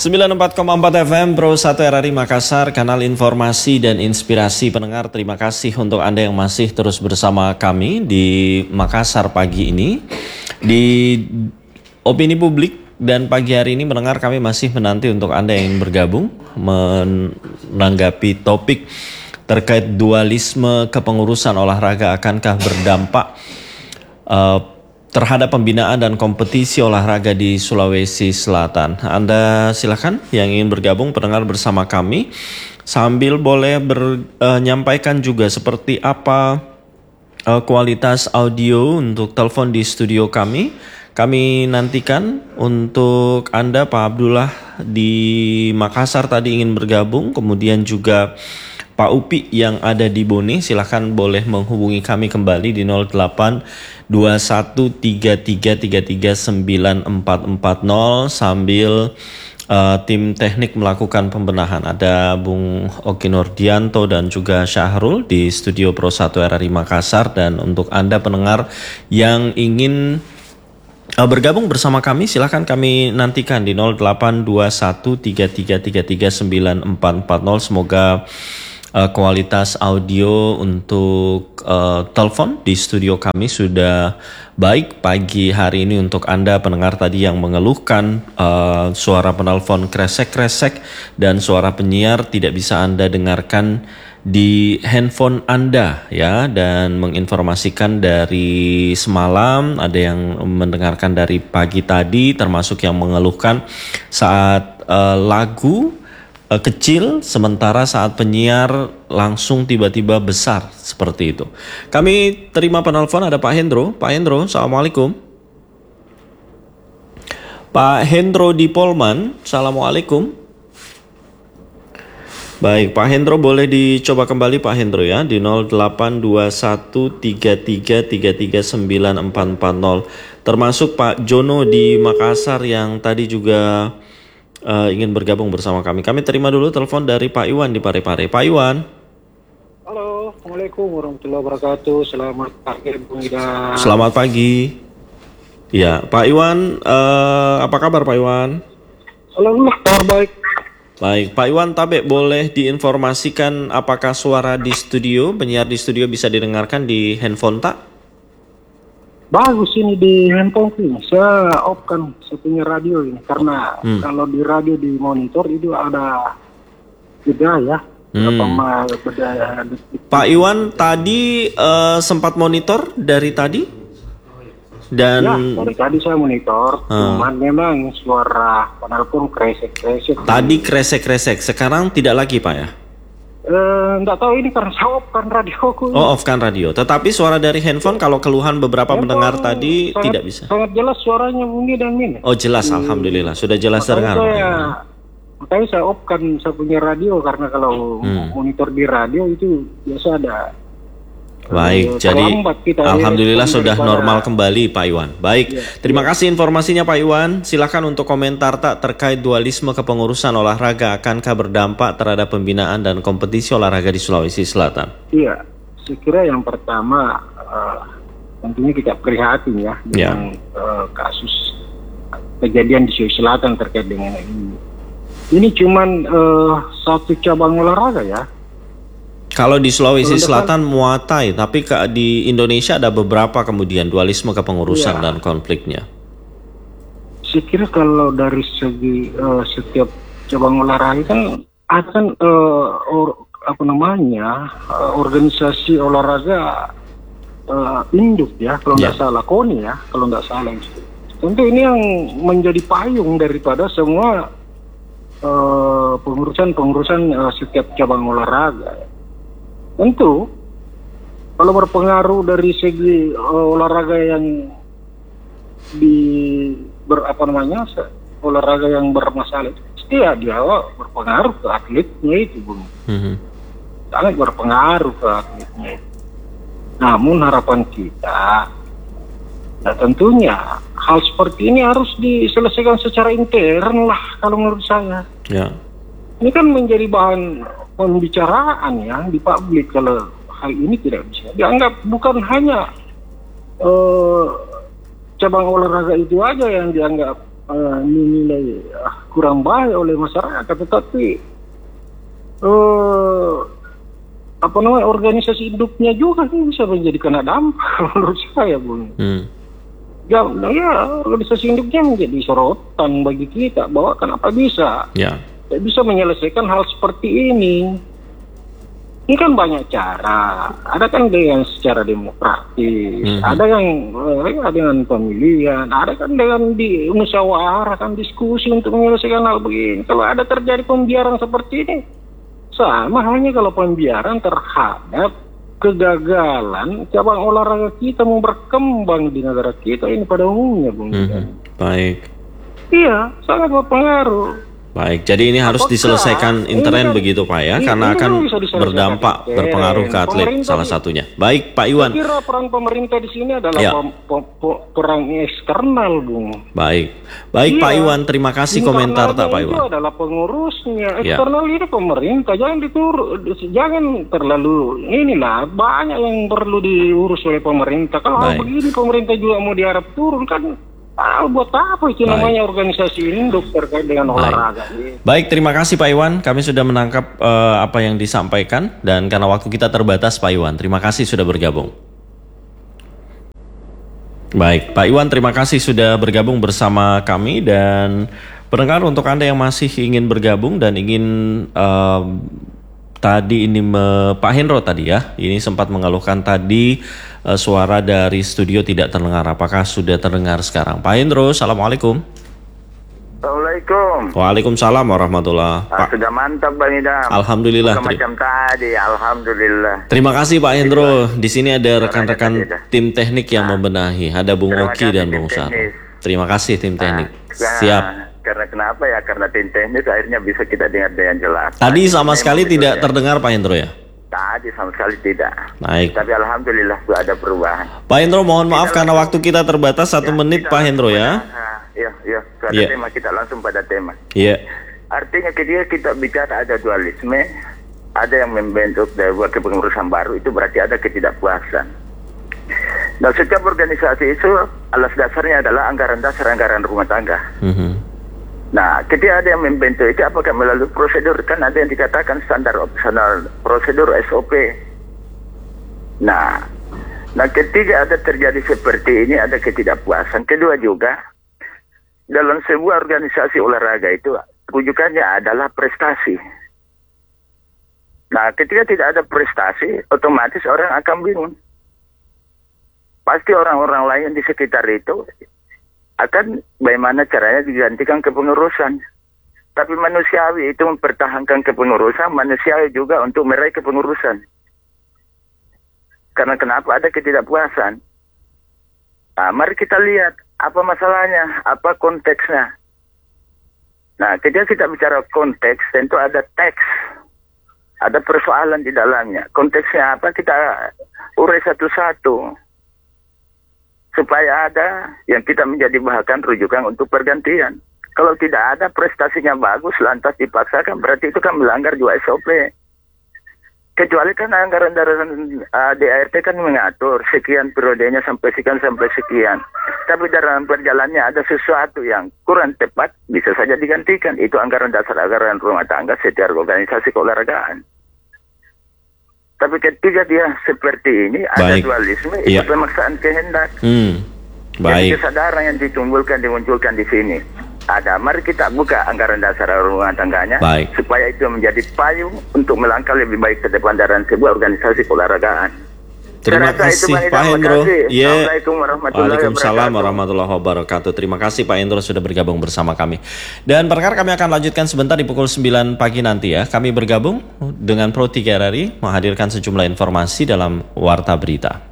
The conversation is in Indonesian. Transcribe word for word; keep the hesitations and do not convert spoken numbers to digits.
sembilan puluh empat koma empat F M Pro satu R R I Makassar, kanal informasi dan inspirasi pendengar. Terima kasih untuk Anda yang masih terus bersama kami di Makassar pagi ini. Di Opini Publik dan pagi hari ini mendengar, kami masih menanti untuk Anda yang ingin bergabung menanggapi topik terkait dualisme kepengurusan olahraga akankah berdampak uh, terhadap pembinaan dan kompetisi olahraga di Sulawesi Selatan. Anda silakan yang ingin bergabung pendengar bersama kami, sambil boleh menyampaikan uh, juga seperti apa uh, kualitas audio untuk telepon di studio kami. Kami nantikan untuk Anda, Pak Abdullah di Makassar tadi ingin bergabung, kemudian juga Pak Upi yang ada di Bone, silakan boleh menghubungi kami kembali di nol delapan dua satu tiga tiga tiga tiga sembilan empat empat nol sambil uh, tim teknik melakukan pembenahan. Ada Bung Oki Nordianto dan juga Syahrul di studio Pro satu R R I Makassar. Dan untuk Anda pendengar yang ingin uh, bergabung bersama kami, silakan kami nantikan di nol delapan dua satu tiga tiga tiga tiga sembilan empat empat nol. Semoga Uh, kualitas audio untuk uh, telepon di studio kami sudah baik pagi hari ini untuk Anda pendengar tadi yang mengeluhkan uh, suara penelpon kresek-kresek dan suara penyiar tidak bisa Anda dengarkan di handphone Anda ya, dan menginformasikan dari semalam ada yang mendengarkan dari pagi tadi, termasuk yang mengeluhkan saat uh, lagu kecil, sementara saat penyiar langsung tiba-tiba besar seperti itu. Kami terima penelpon, ada Pak Hendro. Pak Hendro, Assalamualaikum. Pak Hendro di Polman, Assalamualaikum. Baik, Pak Hendro boleh dicoba kembali Pak Hendro ya, di nol delapan dua satu tiga tiga tiga tiga sembilan empat empat nol. Termasuk Pak Jono di Makassar yang tadi juga Uh, ingin bergabung bersama kami. Kami terima dulu telepon dari Pak Iwan di Parepare. Pak Iwan. Halo, Assalamualaikum warahmatullahi wabarakatuh. Selamat pagi, Bung Ida. Selamat pagi. Ya, Pak Iwan, uh, apa kabar Pak Iwan? Alhamdulillah, kabar baik. Baik, Pak Iwan, Tabe boleh diinformasikan apakah suara di studio, penyiar di studio bisa didengarkan di handphone tak? Bagus ini di handphone ini. Saya off kan satunya radio ini karena hmm. kalau di radio di monitor itu ada beda ya. Hmm. Beda. Pak Iwan tadi uh, sempat monitor dari tadi? Dan ya, dari tadi saya monitor, hmm. cuman memang suara penelpon kresek-kresek. Tadi kresek-kresek, sekarang tidak lagi Pak ya? Eh, nggak tahu ini karena saya off kan radioku. Oh, off kan radio. Tetapi suara dari handphone kalau keluhan beberapa handphone pendengar tadi sangat, tidak bisa. Sangat jelas suaranya bunyi dan ini. Oh jelas, hmm. Alhamdulillah sudah jelas terdengar. Saya, makanya saya off kan saya punya radio karena kalau hmm. monitor di radio itu biasa ada. Baik, jadi alhamdulillah sudah normal kembali Pak Iwan. Baik, ya, terima ya. kasih informasinya Pak Iwan. Silakan untuk komentar tak terkait dualisme kepengurusan olahraga akankah berdampak terhadap pembinaan dan kompetisi olahraga di Sulawesi Selatan? Iya, saya kira yang pertama uh, tentunya kita prihatin ya dengan ya. Uh, kasus kejadian di Sulawesi Selatan terkait dengan ini. Ini cuman uh, satu cabang olahraga ya. Kalau di Sulawesi Selatan Muay, tapi di Indonesia ada beberapa kemudian dualisme kepengurusan ya. dan konfliknya. Saya kira kalau dari segi uh, setiap cabang olahraga kan ada kan uh, or, apa namanya uh, organisasi olahraga uh, induk ya, kalau nggak ya. salah KONI ya, kalau nggak salah. Tentu ini yang menjadi payung daripada semua uh, pengurusan-pengurusan uh, setiap cabang olahraga. Tentu kalau berpengaruh dari segi uh, olahraga yang di ber, apa namanya olahraga yang bermasalah itu pasti ya dia berpengaruh ke atletnya itu Bung. Mm-hmm. Sangat berpengaruh ke atletnya itu. Namun harapan kita, nah tentunya hal seperti ini harus diselesaikan secara intern lah kalau menurut saya. Yeah. Ini kan menjadi bahan pembicaraan ya di publik kalau hal ini tidak bisa dianggap bukan hanya uh, cabang olahraga itu aja yang dianggap uh, dinilai uh, kurang baik oleh masyarakat, tetapi uh, apa namanya organisasi induknya juga kan bisa menjadi kena dampak menurut saya, Bung. Hmm. Ya, ya organisasi induknya menjadi sorotan bagi kita bahwa kenapa bisa Ya. tidak bisa menyelesaikan hal seperti ini. Ini kan banyak cara. Ada kan dengan secara demokratis, Mhm. ada yang eh, dengan pemilihan, ada kan dengan di musyawarah, kan diskusi untuk menyelesaikan hal begini. Kalau ada terjadi pembiaran seperti ini, sama halnya kalau pembiaran terhadap kegagalan cabang olahraga kita mau berkembang di negara kita ini pada umumnya, Bung. Mhm. Baik. Iya, sangat berpengaruh. Baik, jadi ini harus Apakah diselesaikan intern ini kan- begitu Pak ya, ini- karena ini akan kan bisa diselesaikan berdampak, intern. berpengaruh ke atlet Pemerintah salah di- satunya. Baik Pak Iwan. Saya kira peran pemerintah di sini adalah Ya. pem- pem- pe- perang eksternal, Bung. Baik, baik Iya. Pak Iwan, terima kasih komentar tak Pak Internalnya Iwan. itu adalah pengurusnya. Ya. Eksternal itu pemerintah, jangan diturun, jangan terlalu inilah banyak yang perlu diurus oleh pemerintah. Kalau Baik. begini pemerintah juga mau diharap turun kan. Ah, buat apa itu Baik. namanya organisasi induk terkait dengan Baik. olahraga. Baik, terima kasih Pak Iwan. Kami sudah menangkap eh, apa yang disampaikan dan karena waktu kita terbatas Pak Iwan, terima kasih sudah bergabung. Baik, Pak Iwan, terima kasih sudah bergabung bersama kami dan pendengar untuk Anda yang masih ingin bergabung dan ingin eh, tadi ini me, Pak Hendro tadi ya, ini sempat mengeluhkan tadi eh, suara dari studio tidak terdengar. Apakah sudah terdengar sekarang? Pak Hendro, assalamualaikum. Assalamualaikum. Waalaikumsalam warahmatullahi Ah, sudah mantap Bang Idam. Alhamdulillah. Bukan macam tadi, alhamdulillah. Terima kasih Pak Hendro. Di sini ada rekan-rekan tadi dah. tim teknik yang membenahi. Ada Bung Terima Oki kasih, dan tim Bung Sar. teknis. Terima kasih tim teknik. Nah, Siap. Karena kenapa ya? Karena tim teknis akhirnya bisa kita dengar dengan jelas. Tadi sama memang sekali betul tidak ya. terdengar Pak Hendro ya? Tadi sama sekali tidak. Baik. Tapi alhamdulillah sudah ada perubahan. Pak Hendro mohon maaf karena waktu kita terbatas satu menit Kita Pak Hendro ya. Ah, Iya, iya. Pada Iya. tema kita langsung pada tema. Iya. Artinya ketika kita bicara ada dualisme, ada yang membentuk dari kepengurusan baru, itu berarti ada ketidakpuasan. Nah, setiap organisasi itu alas dasarnya adalah anggaran dasar, anggaran rumah tangga. Mhm. Nah, ketika ada yang membentuk itu apakah melalui prosedur, kan ada yang dikatakan standar opsional, prosedur S O P. Nah, nah ketika ada terjadi seperti ini ada ketidakpuasan. Kedua juga, dalam sebuah organisasi olahraga itu rujukannya adalah prestasi. Nah, ketika tidak ada prestasi, otomatis orang akan bingung. Pasti orang-orang lain di sekitar itu akan bagaimana caranya digantikan kepengurusan. Tapi manusiawi itu mempertahankan kepengurusan, manusiawi juga untuk meraih kepengurusan. Karena kenapa ada ketidakpuasan? Nah, mari kita lihat apa masalahnya, apa konteksnya. Nah, ketika kita bicara konteks, tentu ada teks, ada persoalan di dalamnya. Konteksnya apa? Kita urai satu-satu. Supaya ada yang kita menjadi bahkan rujukan untuk pergantian. Kalau tidak ada prestasinya bagus, lantas dipaksakan, berarti itu kan melanggar juga S O P. Kecuali kan anggaran dari uh, D A R T kan mengatur sekian periodenya sampai sekian sampai sekian. Tapi dalam perjalanannya ada sesuatu yang kurang tepat, bisa saja digantikan. Itu anggaran dasar anggaran rumah tangga setiap organisasi keolahragaan. Tapi ketika dia seperti ini, ada Baik. dualisme, Iya. itu pemaksaan kehendak. Hmm. Jadi Baik. kesadaran yang ditumbuhkan, dimunculkan di sini. Ada, mari kita buka anggaran dasar rumah tangganya, Baik. supaya itu menjadi payung untuk melangkah lebih baik ke depan dalam sebuah organisasi keolahragaan. Terima Saya rasa itu, kasih Bang Idam. Pak Hendro. Makasih. Iya. Assalamualaikum warahmatullahi Waalaikumsalam wabarakatuh. warahmatullahi wabarakatuh. Terima kasih Pak Hendro sudah bergabung bersama kami. Dan perkara kami akan lanjutkan sebentar di pukul sembilan pagi nanti ya. Kami bergabung dengan Pro tiga R R I menghadirkan sejumlah informasi dalam Warta Berita.